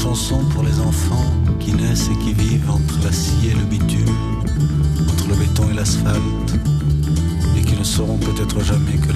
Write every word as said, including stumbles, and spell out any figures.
chanson pour les enfants qui naissent et qui vivent entre la scie et le bitume, entre le béton et l'asphalte, et qui ne sauront peut-être jamais que